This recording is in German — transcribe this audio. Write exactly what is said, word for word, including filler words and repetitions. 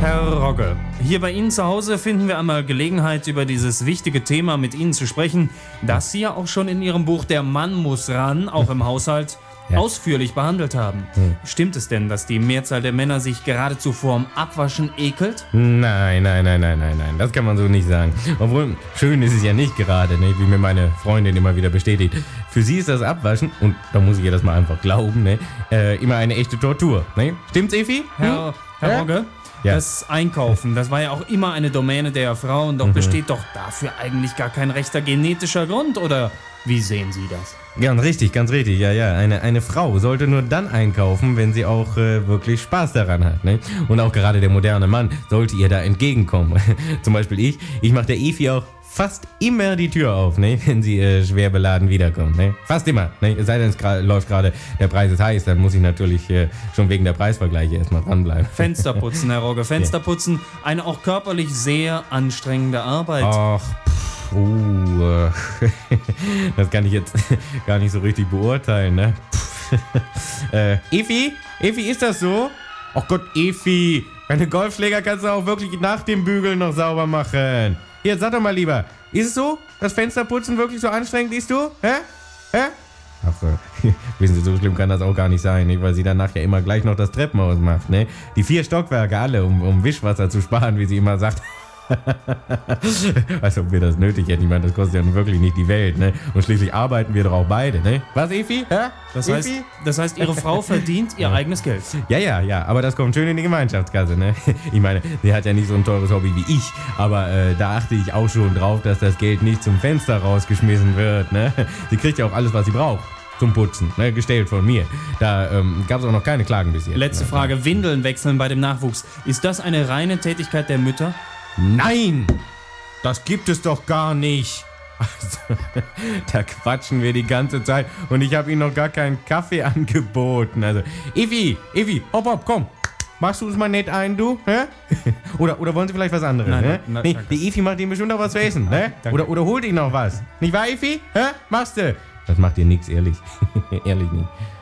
Herr Rogge, hier bei Ihnen zu Hause finden wir einmal Gelegenheit, über dieses wichtige Thema mit Ihnen zu sprechen, das Sie ja auch schon in Ihrem Buch Der Mann muss ran, auch im Haushalt, ja. ausführlich behandelt haben. Hm. Stimmt es denn, dass die Mehrzahl der Männer sich geradezu vorm Abwaschen ekelt? Nein, nein, nein, nein, nein, nein, das kann man so nicht sagen. Obwohl, schön ist es ja nicht gerade, ne? Wie mir meine Freundin immer wieder bestätigt. Für sie ist das Abwaschen, und da muss ich ihr das mal einfach glauben, ne? äh, immer eine echte Tortur. Ne? Stimmt's, Efi? Hm? Herr, Herr ja? Rogge? Ja. Das Einkaufen, das war ja auch immer eine Domäne der Frauen, doch mhm. besteht doch dafür eigentlich gar kein rechter genetischer Grund, oder wie sehen Sie das? Ganz richtig, ganz richtig, ja, ja. Eine, eine Frau sollte nur dann einkaufen, wenn sie auch äh, wirklich Spaß daran hat, ne? Und auch gerade der moderne Mann sollte ihr da entgegenkommen. Zum Beispiel ich, ich mache der Efi auch fast immer die Tür auf, ne? Wenn sie äh, schwer beladen wiederkommt, ne? Fast immer, ne? Es sei denn, es gra- läuft gerade, der Preis ist heiß, dann muss ich natürlich äh, schon wegen der Preisvergleiche erstmal dranbleiben. Fensterputzen, Herr Rogge, Fensterputzen, eine auch körperlich sehr anstrengende Arbeit. Ach, Uh, äh, das kann ich jetzt gar nicht so richtig beurteilen, ne? äh, Efi? Efi, ist das so? Ach Gott, Efi, deine Golfschläger kannst du auch wirklich nach dem Bügeln noch sauber machen. Hier, sag doch mal lieber, ist es so? Das Fensterputzen wirklich so anstrengend, siehst du? Hä? Hä? Ach, äh, wissen Sie, so schlimm kann das auch gar nicht sein, nicht? Weil sie dann nachher immer gleich noch das Treppenhaus macht, ne? Die vier Stockwerke alle, um, um Wischwasser zu sparen, wie sie immer sagt. Als ob wir das nötig hätten. Ich meine, das kostet ja nun wirklich nicht die Welt, ne? Und schließlich arbeiten wir doch auch beide, ne? Was, Efi? Hä? Das heißt, Efi? das heißt, Ihre Frau verdient ihr ja. eigenes Geld. Ja, ja, ja. Aber das kommt schön in die Gemeinschaftskasse, ne? Ich meine, sie hat ja nicht so ein teures Hobby wie ich. Aber äh, da achte ich auch schon drauf, dass das Geld nicht zum Fenster rausgeschmissen wird, ne? Sie kriegt ja auch alles, was sie braucht. Zum Putzen, ne, gestellt von mir. Da ähm, gab es auch noch keine Klagen bis jetzt. Letzte ne? Frage, Windeln wechseln bei dem Nachwuchs. Ist das eine reine Tätigkeit der Mütter? Nein! Das gibt es doch gar nicht. Also, da quatschen wir die ganze Zeit und ich habe Ihnen noch gar keinen Kaffee angeboten. Also, Evi, Evi, hopp, hopp, komm. Machst du es mal nett ein, du? Hä? Oder, oder wollen Sie vielleicht was anderes? Nein, ne? nein, nee, danke. Die Evi macht Ihnen bestimmt noch was zu essen. Ne? Danke. Oder, oder holt Ihnen noch was. Nicht wahr, Evi? Hä? Machst du? Das macht dir nichts, ehrlich. Ehrlich nicht.